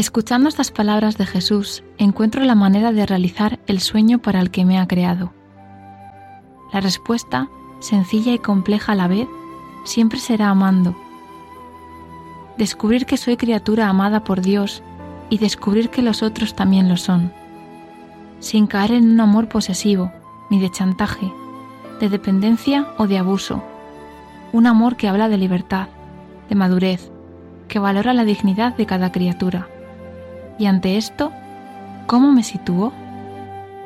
Escuchando estas palabras de Jesús, encuentro la manera de realizar el sueño para el que me ha creado. La respuesta, sencilla y compleja a la vez, siempre será amando. Descubrir que soy criatura amada por Dios y descubrir que los otros también lo son, sin caer en un amor posesivo, ni de chantaje, de dependencia o de abuso. Un amor que habla de libertad, de madurez, que valora la dignidad de cada criatura. Y ante esto, ¿cómo me sitúo?